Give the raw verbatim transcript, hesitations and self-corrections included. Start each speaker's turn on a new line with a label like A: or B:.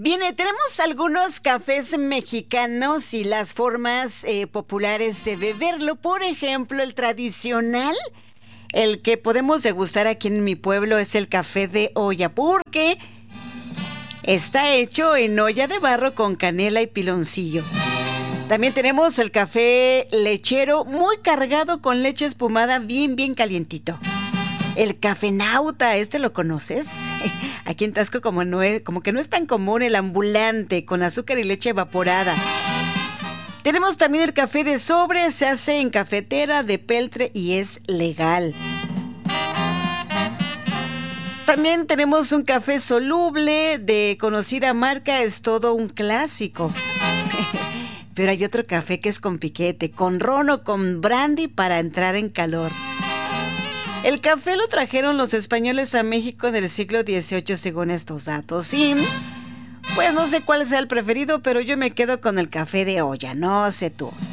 A: Bien, eh, tenemos algunos cafés mexicanos y las formas eh, populares de beberlo. Por ejemplo, el tradicional, el que podemos degustar aquí en mi pueblo es el café de olla, porque está hecho en olla de barro con canela y piloncillo. También tenemos el café lechero, muy cargado con leche espumada, bien, bien calientito. El cafenauta, ¿este lo conoces? Aquí en Tasco como, no es, como que no es tan común el ambulante con azúcar y leche evaporada. Tenemos también el café de sobre, se hace en cafetera de peltre y es legal. También tenemos un café soluble de conocida marca, es todo un clásico. Pero hay otro café que es con piquete, con ron o con brandy para entrar en calor. El café lo trajeron los españoles a México en el siglo dieciocho, según estos datos. Y pues no sé cuál sea el preferido, pero yo me quedo con el café de olla, no sé tú.